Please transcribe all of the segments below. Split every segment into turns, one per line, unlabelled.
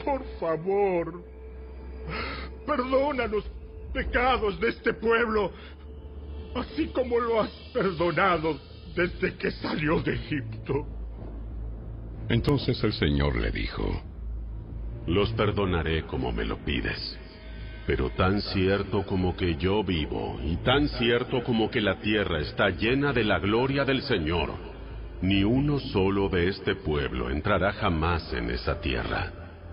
por favor, perdona los pecados de este pueblo, así como lo has perdonado desde que salió de Egipto.
Entonces el Señor le dijo:
los perdonaré como me lo pides. Pero tan cierto como que yo vivo, y tan cierto como que la tierra está llena de la gloria del Señor, ni uno solo de este pueblo entrará jamás en esa tierra.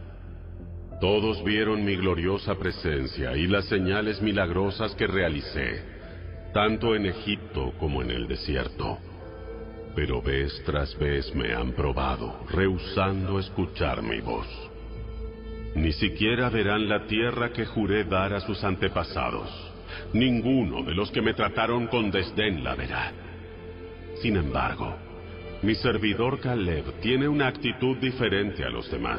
Todos vieron mi gloriosa presencia y las señales milagrosas que realicé, tanto en Egipto como en el desierto. Pero vez tras vez me han probado, rehusando escuchar mi voz. Ni siquiera verán la tierra que juré dar a sus antepasados. Ninguno de los que me trataron con desdén la verá. Sin embargo, mi servidor Caleb tiene una actitud diferente a los demás.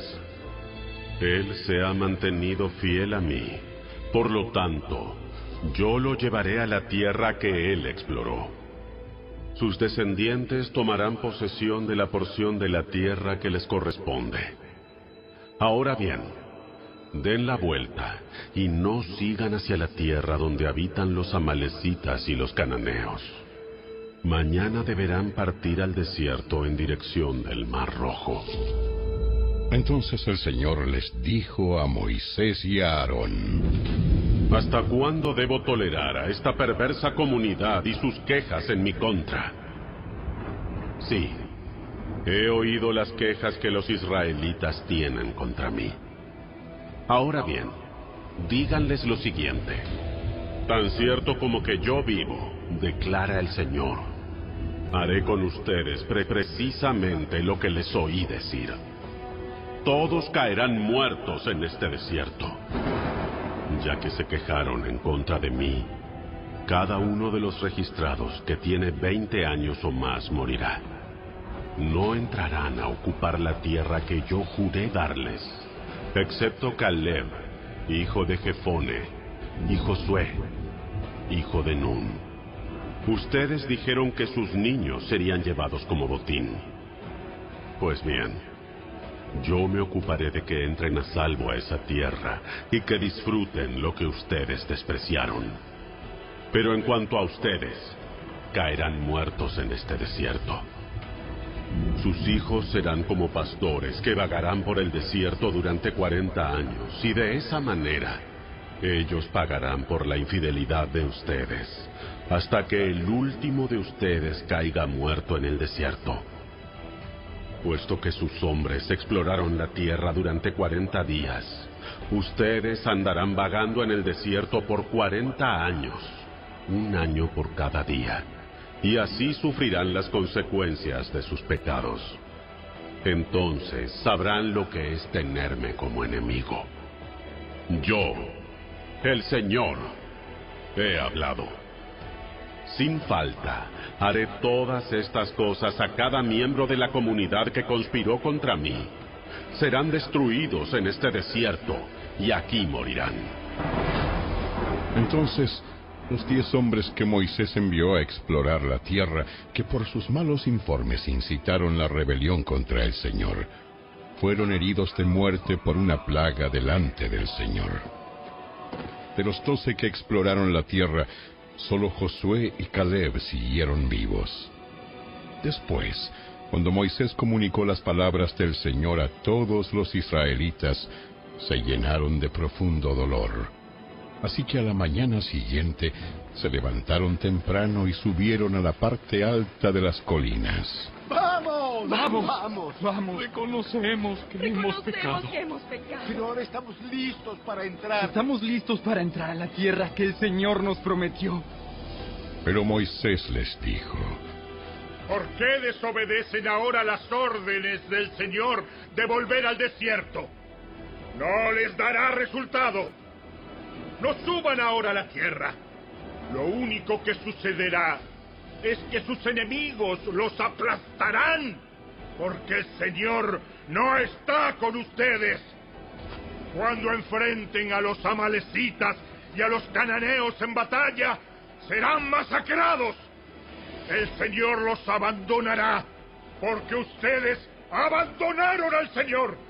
Él se ha mantenido fiel a mí. Por lo tanto, yo lo llevaré a la tierra que él exploró. Sus descendientes tomarán posesión de la porción de la tierra que les corresponde. Ahora bien, den la vuelta y no sigan hacia la tierra donde habitan los amalecitas y los cananeos. Mañana deberán partir al desierto en dirección del Mar Rojo.
Entonces el Señor les dijo a Moisés y a Aarón:
¿hasta cuándo debo tolerar a esta perversa comunidad y sus quejas en mi contra? Sí, he oído las quejas que los israelitas tienen contra mí. Ahora bien, díganles lo siguiente: tan cierto como que yo vivo, declara el Señor, haré con ustedes precisamente lo que les oí decir. Todos caerán muertos en este desierto. Ya que se quejaron en contra de mí, cada uno de los registrados que tiene 20 años o más morirá. No entrarán a ocupar la tierra que yo juré darles, excepto Caleb, hijo de Jefone, y Josué, hijo de Nun. Ustedes dijeron que sus niños serían llevados como botín. Pues bien, yo me ocuparé de que entren a salvo a esa tierra y que disfruten lo que ustedes despreciaron. Pero en cuanto a ustedes, caerán muertos en este desierto. Sus hijos serán como pastores que vagarán por el desierto durante 40 años, y de esa manera ellos pagarán por la infidelidad de ustedes, hasta que el último de ustedes caiga muerto en el desierto. Puesto que sus hombres exploraron la tierra durante 40 días, ustedes andarán vagando en el desierto por 40 años, un año por cada día. Y así sufrirán las consecuencias de sus pecados. Entonces sabrán lo que es tenerme como enemigo. Yo, el Señor, he hablado. Sin falta, haré todas estas cosas a cada miembro de la comunidad que conspiró contra mí. Serán destruidos en este desierto, y aquí morirán.
Entonces los 10 hombres que Moisés envió a explorar la tierra, que por sus malos informes incitaron la rebelión contra el Señor, fueron heridos de muerte por una plaga delante del Señor. De los 12 que exploraron la tierra, solo Josué y Caleb siguieron vivos. Después, cuando Moisés comunicó las palabras del Señor a todos los israelitas, se llenaron de profundo dolor. Así que a la mañana siguiente se levantaron temprano y subieron a la parte alta de las colinas.
¡Vamos!
¡Vamos! Reconocemos que hemos pecado.
Pero ahora estamos listos para entrar.
Estamos listos para entrar a la tierra que el Señor nos prometió.
Pero Moisés les dijo:
¿por qué desobedecen ahora las órdenes del Señor de volver al desierto? No les dará resultado. No suban ahora a la tierra. Lo único que sucederá es que sus enemigos los aplastarán, porque el Señor no está con ustedes. Cuando enfrenten a los amalecitas y a los cananeos en batalla, serán masacrados. El Señor los abandonará, porque ustedes abandonaron al Señor.